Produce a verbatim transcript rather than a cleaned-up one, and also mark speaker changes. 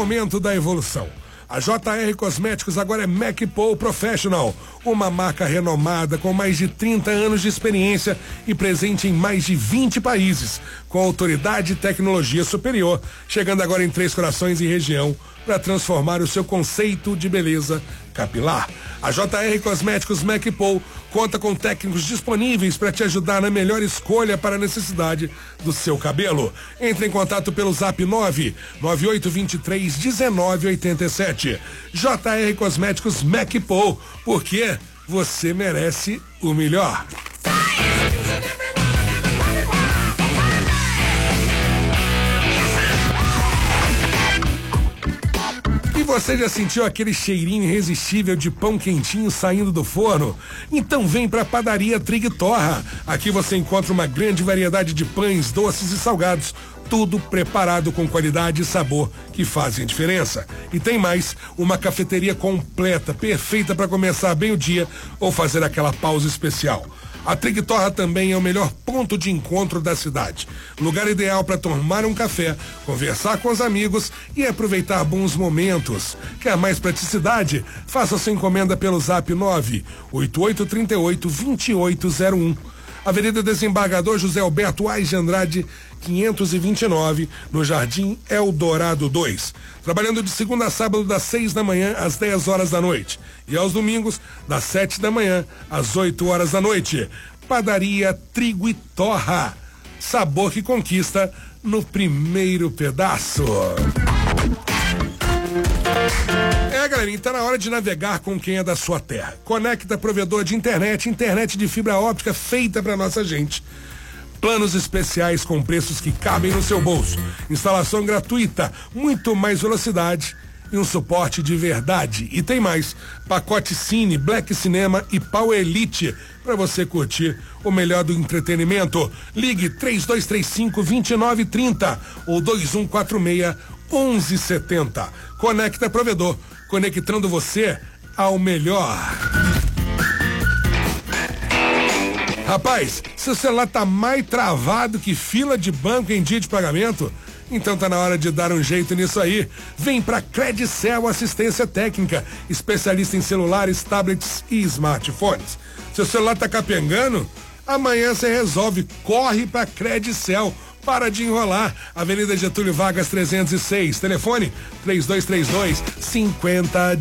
Speaker 1: Momento da evolução. A J R Cosméticos agora é McPow Professional, uma marca renomada com mais de trinta anos de experiência e presente em mais de vinte países, com autoridade e tecnologia superior, chegando agora em Três Corações e região para transformar o seu conceito de beleza capilar. A J R Cosméticos McPow conta com técnicos disponíveis para te ajudar na melhor escolha para a necessidade do seu cabelo. Entre em contato pelo zap nove nove oito dois três um nove oito sete. J R Cosméticos McPow, porque você merece o melhor. E você já sentiu aquele cheirinho irresistível de pão quentinho saindo do forno? Então vem pra Padaria Trig Torra. Aqui você encontra uma grande variedade de pães, doces e salgados, tudo preparado com qualidade e sabor que fazem a diferença. E tem mais, uma cafeteria completa, perfeita para começar bem o dia ou fazer aquela pausa especial. A Trig Torra também é o melhor ponto de encontro da cidade. Lugar ideal para tomar um café, conversar com os amigos e aproveitar bons momentos. Quer mais praticidade? Faça sua encomenda pelo zap nove oito oito três oito dois oito zero um. Avenida Desembargador José Alberto Ais de Andrade, quinhentos e vinte e nove, no Jardim Eldorado dois. Trabalhando de segunda a sábado, das seis da manhã às dez horas da noite. E aos domingos, das sete da manhã às oito horas da noite. Padaria Trigo e Torra. Sabor que conquista no primeiro pedaço. É, galerinha, tá na hora de navegar com quem é da sua terra. Conecta provedor de internet, internet de fibra óptica feita pra nossa gente. Planos especiais com preços que cabem no seu bolso. Instalação gratuita, muito mais velocidade e um suporte de verdade. E tem mais, pacote Cine, Black Cinema e Power Elite para você curtir o melhor do entretenimento. Ligue três dois três cinco, dois nove três zero ou dois um quatro seis, onze setenta. Conecta provedor, conectando você ao melhor. Rapaz, seu celular tá mais travado que fila de banco em dia de pagamento? Então tá na hora de dar um jeito nisso aí. Vem pra Credicel Assistência Técnica, especialista em celulares, tablets e smartphones. Seu celular tá capengando? Amanhã você resolve, corre pra Credicel. Para de enrolar. Avenida Getúlio Vargas trezentos e seis. Telefone três dois três dois, cinquenta